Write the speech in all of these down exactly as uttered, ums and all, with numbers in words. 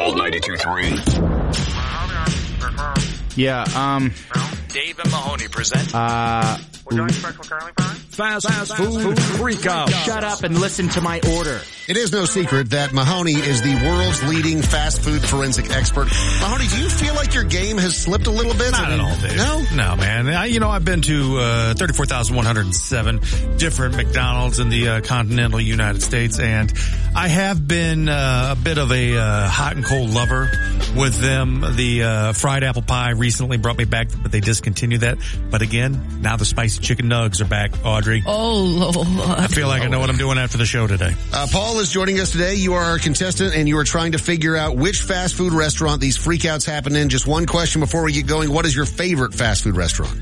Gold ninety-two point three. Yeah, um... Dave and Mahoney present... Uh... We're doing special curly fries? Fast, fast food freak out. Shut up and listen to my order. It is no secret that Mahoney is the world's leading fast food forensic expert. Mahoney, do you feel like your game has slipped a little bit? Not I mean, at all, Dave. No? No, man. I, you know, I've been to uh, thirty-four thousand one hundred seven different McDonald's in the uh, continental United States, and I have been uh, a bit of a uh, hot and cold lover with them. The uh, fried apple pie recently brought me back, but they discontinued that. But again, now the spicy chicken nugs are back, Audrey. Oh, Lord. I feel like I know what I'm doing after the show today. Uh, Paul is joining us today. You are our contestant, and you are trying to figure out which fast food restaurant these freakouts happen in. Just one question before we get going. What is your favorite fast food restaurant?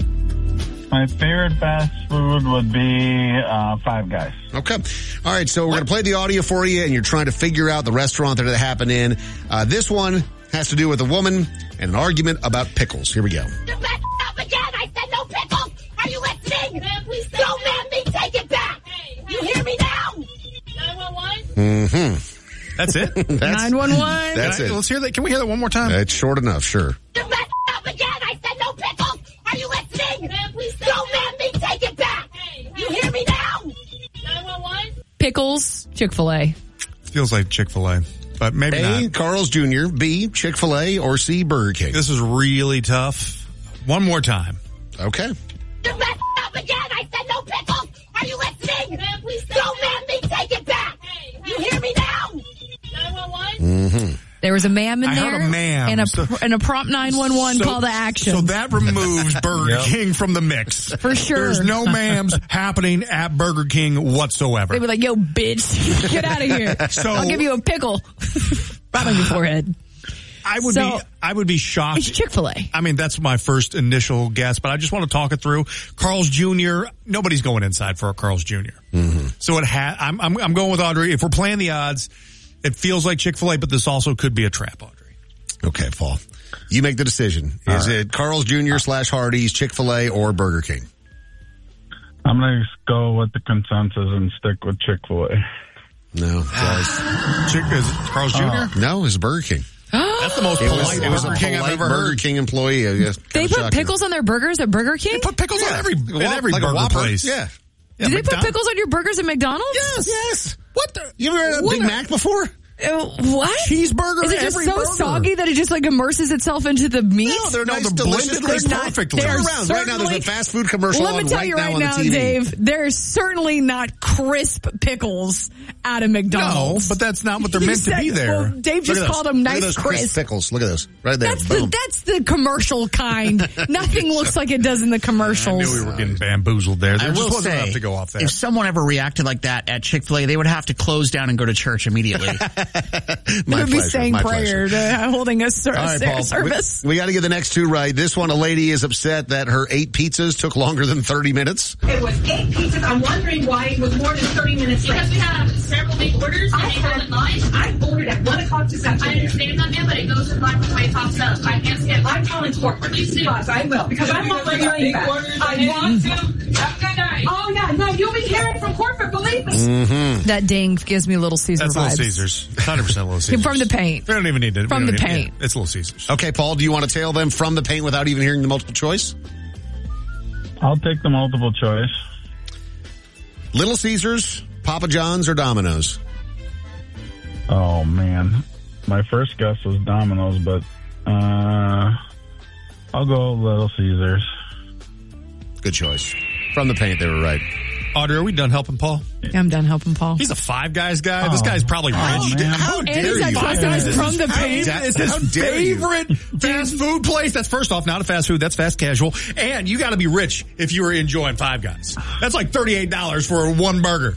My favorite fast food would be uh, Five Guys. Okay. All right, so we're going to play the audio for you, and you're trying to figure out the restaurant that it happened in. Uh, this one has to do with a woman and an argument about pickles. Here we go. You messed up again. I said no pickles. Are you listening? Ma'am, please take Don't man me. Take it back. Hey, you hear me now? nine one one? Mm-hmm. That's it? That's, nine one one? That's I, it. Let's hear that. Can we hear that one more time? It's short enough, sure. You messed up again. I said no pickles. Are you listening? Ma'am, please take Don't man me. Take it back. Hey, you hear me now? nine one one? Pickles, Chick-fil-A. Feels like Chick-fil-A, but maybe A, not. Carl's Junior B, Chick-fil-A, or C, Burger King. This is really tough. One more time. Okay. You messed up again. I said no pickles. Are you listening? Ma'am, please Don't man me. Take it back. Hey, you hear me now? nine one one? Mm-hmm. There was a ma'am in I there. heard a ma'am. And a, So- pr- and a prompt nine one one So- call to action. So that removes Burger King from the mix. For sure. There's no ma'ams happening at Burger King whatsoever. They'd be like, yo, bitch, get out of here. So- I'll give you a pickle right on your forehead. I would So- be, I would be shocked. It's Chick-fil-A. I mean, that's my first initial guess, but I just want to talk it through. Carl's Junior, nobody's going inside for a Carl's Junior Mm-hmm. So it ha- I'm, I'm, I'm going with Audrey. If we're playing the odds, it feels like Chick-fil-A, but this also could be a trap, Audrey. Okay, Paul. You make the decision. Is right. it Carl's Junior slash Hardee's, Chick-fil-A, or Burger King? I'm going to go with the consensus and stick with Chick-fil-A. No, guys. Chick, is it Carl's Junior? No, it's Burger King. That's the most It was, polite it was a Burger King I've polite ever Burger heard. King employee. I guess. They Kinda put shocking. pickles on their burgers at Burger King? They put pickles Yeah. on every, Well, in every like a burger Whopper. place. Yeah. Yeah, Do they put McDonald's- pickles on your burgers at McDonald's? Yes. Yes. What the? You ever had a What Big a- Mac before? Uh, what? Cheeseburger Is it in just every so burger. soggy that it just like immerses itself into the meat? No, they're No, nice, they're delicious. blended They're not- perfectly. they're Turn around. Right now, there's a certainly- fast food commercial Let me on tell right you now right on the now, T V. Dave, there's certainly not crisp pickles out of No, McDonald's. but that's not what they're You meant to said- be there. Well, Dave Look just at called those. them Look at nice those crisp crisp. pickles. Look at those. Right there. That's Boom. the, that's the commercial kind. Nothing looks like it does in the I commercials. knew we were getting bamboozled there. There I just will wasn't say, enough to go off that. if someone ever reacted like that at Chick-fil-A, they would have to close down and go to church immediately. They My would be pleasure. saying My prayer, pleasure. to, holding a ser- All right, Paul. service. We, we got to get the next two right. This one, a lady is upset that her eight pizzas took longer than thirty minutes. It was eight pizzas. I'm wondering why it was more than thirty minutes late. Because we have several big orders and I they go had in line. I ordered at one o'clock this I afternoon. understand that, man, but it goes in line with the way it pops up. I can't skip. I'm calling corporate. Please do. Yes, I will because I want my money back. I want to. Have a good night. Oh yeah, no, you'll be hearing from corporate. Believe me. Mm-hmm. That ding gives me Little Caesar That's vibes. Little Caesars. one hundred percent Little Caesars. From the paint. We don't even need to. we From don't the even- paint. yeah, it's Little Caesars. Okay, Paul, do you want to tail them from the paint without even hearing the multiple choice? I'll take the multiple choice. Little Caesars, Papa John's, or Domino's? Oh, man. My first guess was Domino's, but uh, I'll go Little Caesars. Good choice. From the paint, they were right. Audrey, are we done helping Paul? I'm done helping Paul. He's a Five Guys guy. This Oh. guy's probably Oh, rich. man. How And dare he's you? like, Five Guys from the paint. It's How his dare you? favorite fast food place. That's first off, not a fast food. That's fast casual. And you got to be rich if you were enjoying Five Guys. That's like thirty-eight dollars for one burger.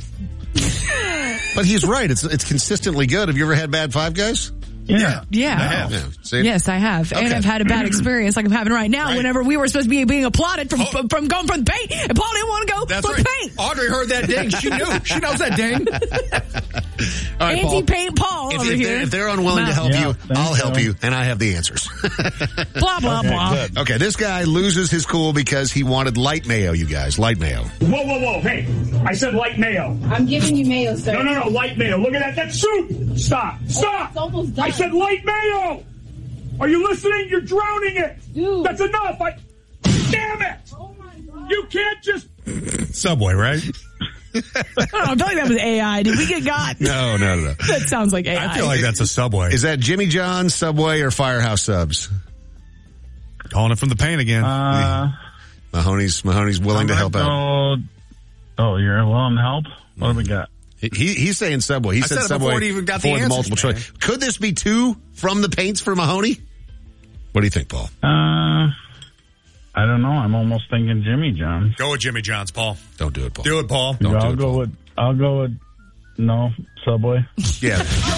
But he's right. It's it's consistently good. Have you ever had bad Five Guys? Yeah. Yeah. I have. Yeah. See? Yes, I have. And Okay. I've had a bad experience like I'm having right now Right. whenever we were supposed to be being applauded from Oh. from going from the paint, and Paul didn't want to go That's from right. paint. Audrey heard that ding. She knew. She knows that ding. All right, Paul. Anti-paint Paul if, over if, here. they're, if they're unwilling No. to help Yeah, you, thank I'll help you. you, and I have the answers. Blah, blah, Okay, blah. good. Okay, this guy loses his cool because he wanted light mayo, you guys. Light mayo. Whoa, whoa, whoa. Hey, I said light mayo. I'm giving you mayo, sir. No, no, no, light mayo. Look at that. That's soup. Stop. Stop. It's almost done. I said light mayo. Are you listening? You're drowning it. Dude. That's enough. I. Damn it. Oh my God. You can't just. Subway, right? I don't know, I feel like that was A I. Did we get got? No, no, no, no. That sounds like A I. I feel like that's a Subway. Is that Jimmy John's, Subway, or Firehouse Subs? Calling it from the pain again. Uh, Mahoney's Mahoney's willing to I'm help gonna out. go- Oh, you're willing to help? What do we got? He, he's saying Subway. He I said, said it Subway before he even got the before answers, multiple man. choice. Could this be two from the paints for Mahoney? What do you think, Paul? Uh, I don't know. I'm almost thinking Jimmy John's. Go with Jimmy John's, Paul. Don't do it, Paul. Do it, Paul. Don't I'll do it, go Paul. with. I'll go with. No, Subway. Yeah.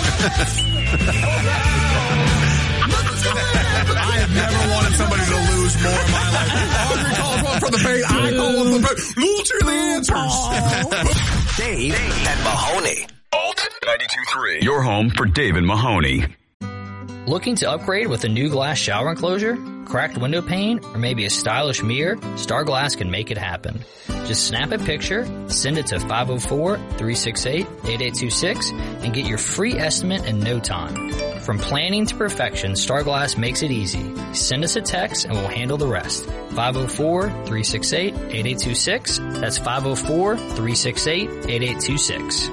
I have never wanted somebody to lose more in my life. Audrey calls one from the pain. I call one from the pain. Lose to the answers. Dave and Mahoney. Alt ninety-two point three. Your home for Dave and Mahoney. Looking to upgrade with a new glass shower enclosure, cracked window pane, or maybe a stylish mirror? Star Glass can make it happen. Just snap a picture, send it to five oh four, three six eight, eight eight two six, and get your free estimate in no time. From planning to perfection, Star Glass makes it easy. Send us a text and we'll handle the rest. five oh four, three six eight, eight eight two six. That's five oh four, three six eight, eight eight two six.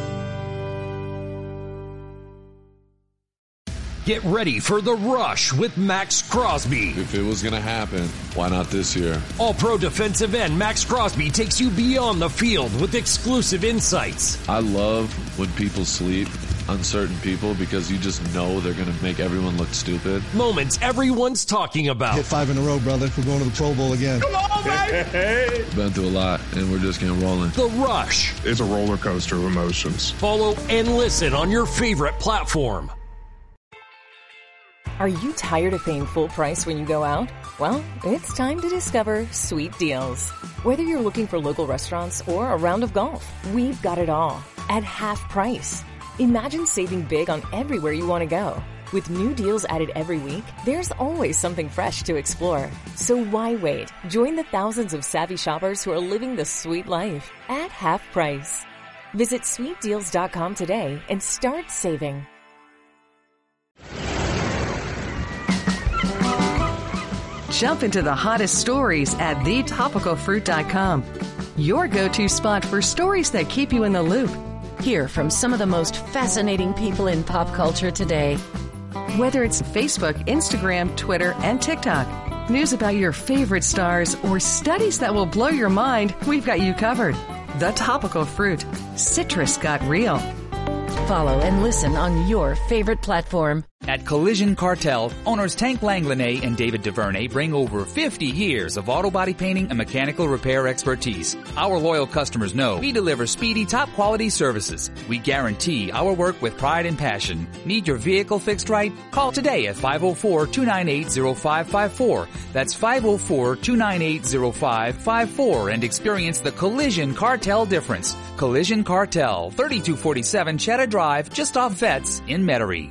Get ready for the rush with Max Crosby. If it was going to happen, why not this year? All-pro defensive end Max Crosby takes you beyond the field with exclusive insights. I love when people sleep on certain people because you just know they're going to make everyone look stupid. Moments everyone's talking about. Hit five in a row, brother. We're going to the Pro Bowl again. Come on, baby! Been through a lot, and we're just getting rolling. The Rush. It's a roller coaster of emotions. Follow and listen on your favorite platform. Are you tired of paying full price when you go out? Well, it's time to discover Sweet Deals. Whether you're looking for local restaurants or a round of golf, we've got it all at half price. Imagine saving big on everywhere you want to go. With new deals added every week, there's always something fresh to explore. So why wait? Join the thousands of savvy shoppers who are living the sweet life at half price. Visit sweet deals dot com today and start saving. Jump into the hottest stories at the topical fruit dot com. Your go-to spot for stories that keep you in the loop. Hear from some of the most fascinating people in pop culture today. Whether it's Facebook, Instagram, Twitter, and TikTok, news about your favorite stars, or studies that will blow your mind, we've got you covered. The Topical Fruit. Citrus got real. Follow and listen on your favorite platform. At Collision Cartel, owners Tank Langlanay and David DuVernay bring over fifty years of auto body painting and mechanical repair expertise. Our loyal customers know we deliver speedy, top-quality services. We guarantee our work with pride and passion. Need your vehicle fixed right? Call today at five oh four, two nine eight, oh five five four. That's five oh four, two nine eight, oh five five four and experience the Collision Cartel difference. Collision Cartel, thirty-two forty-seven Cheddar Drive, just off Vets in Metairie.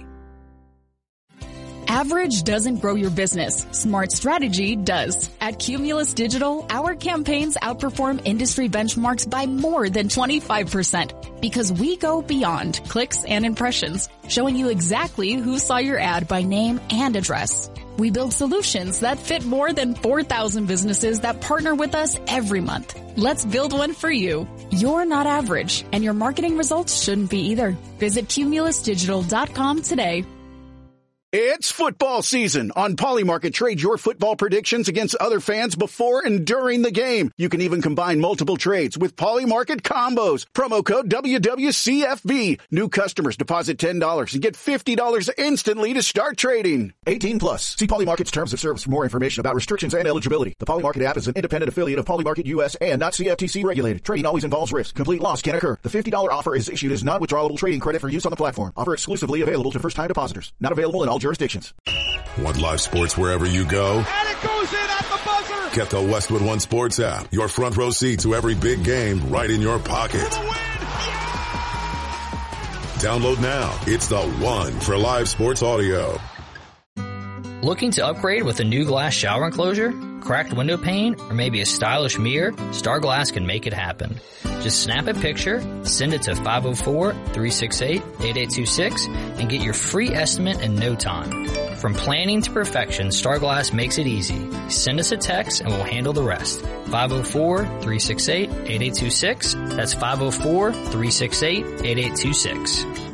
Average doesn't grow your business. Smart strategy does. At Cumulus Digital, our campaigns outperform industry benchmarks by more than twenty-five percent because we go beyond clicks and impressions, showing you exactly who saw your ad by name and address. We build solutions that fit more than four thousand businesses that partner with us every month. Let's build one for you. You're not average, and your marketing results shouldn't be either. Visit cumulus digital dot com today. It's football season. On Polymarket, trade your football predictions against other fans before and during the game. You can even combine multiple trades with Polymarket combos. Promo code W W C F B. New customers deposit ten dollars and get fifty dollars instantly to start trading. eighteen plus. See Polymarket's terms of service for more information about restrictions and eligibility. The Polymarket app is an independent affiliate of Polymarket U S and not C F T C regulated. Trading always involves risk. Complete loss can occur. The fifty dollars offer is issued as non-withdrawable trading credit for use on the platform. Offer exclusively available to first-time depositors. Not available in all jurisdictions. Want live sports wherever you go? And it goes in at the buzzer! Get the Westwood One Sports app. Your front row seat to every big game right in your pocket. For the win! Download now. It's the one for live sports audio. Looking to upgrade with a new glass shower enclosure, cracked window pane, or maybe a stylish mirror? Star Glass can make it happen. Just snap a picture, send it to five oh four, three six eight, eight eight two six, and get your free estimate in no time. From planning to perfection, Star Glass makes it easy. Send us a text and we'll handle the rest. five oh four, three six eight, eight eight two six. That's five oh four, three six eight, eight eight two six.